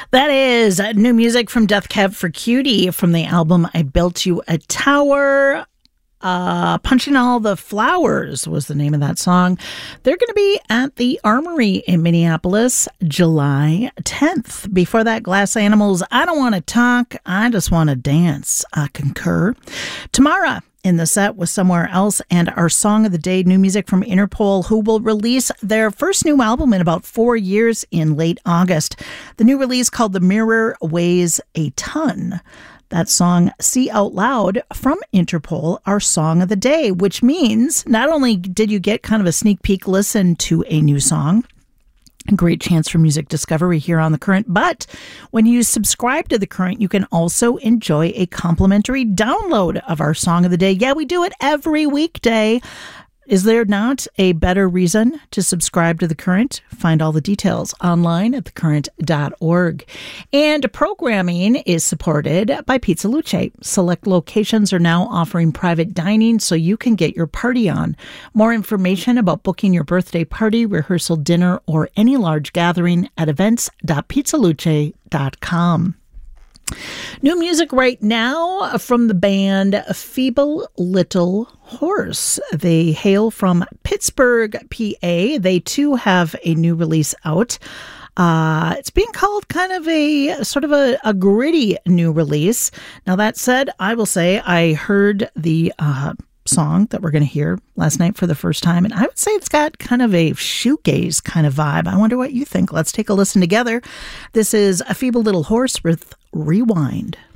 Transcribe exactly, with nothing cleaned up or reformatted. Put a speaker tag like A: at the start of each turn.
A: That is new music from Death Cab for Cutie from the album I Built You a Tower. Uh, Punching All the Flowers was the name of that song. They're going to be at the Armory in Minneapolis July tenth. Before that, Glass Animals, I Don't Want to Talk, I Just Want to Dance. I concur. Tamara in the set was Somewhere Else, and our song of the day, new music from Interpol, who will release their first new album in about four years in late August. The new release, called The Mirror, weighs a ton. That song, See Out Loud, from Interpol, our song of the day, which means not only did you get kind of a sneak peek listen to a new song, a great chance for music discovery here on The Current, but when you subscribe to The Current, you can also enjoy a complimentary download of our song of the day. Yeah, we do it every weekday. Is there not a better reason to subscribe to The Current? Find all the details online at the current dot org. And programming is supported by Pizza Luce. Select locations are now offering private dining so you can get your party on. More information about booking your birthday party, rehearsal dinner, or any large gathering at events dot pizza luce dot com. New music right now from the band Feeble Little Horse. They hail from Pittsburgh, P A. They too have a new release out. Uh, it's being called kind of a sort of a, a gritty new release. Now, that said, I will say I heard the uh, song that we're going to hear last night for the first time, and I would say it's got kind of a shoegaze kind of vibe. I wonder what you think. Let's take a listen together. This is A Feeble Little Horse with Rewind.